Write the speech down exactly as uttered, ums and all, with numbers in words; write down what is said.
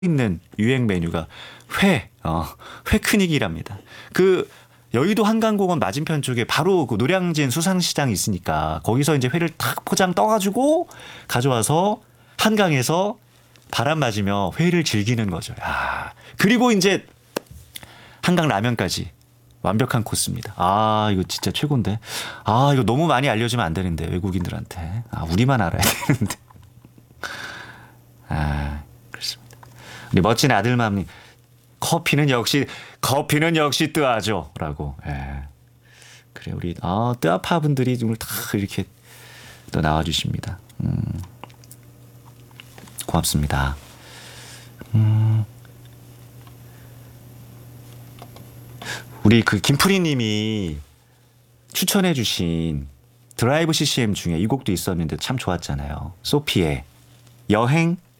있는 유행 메뉴가 회, 어, 회크닉이랍니다. 그 여의도 한강공원 맞은편 쪽에 바로 그 노량진 수산시장이 있으니까 거기서 이제 회를 탁 포장 떠가지고 가져와서 한강에서 바람 맞으며 회를 즐기는 거죠. 야, 그리고 이제 한강 라면까지 완벽한 코스입니다. 아, 이거 진짜 최고인데. 아, 이거 너무 많이 알려주면 안 되는데 외국인들한테. 아, 우리만 알아야 되는데. 아, 그렇습니다. 우리 멋진 아들맘님. 커피는 역시 커피는 역시 뜨아죠라고. 예. 그래 우리 아 뜨아파 분들이 오늘 다 이렇게 또 나와주십니다. 음. 고맙습니다. 음. 우리 그 김프리님이 추천해주신 드라이브 씨씨엠 중에 이 곡도 있었는데 참 좋았잖아요. 소피의 여행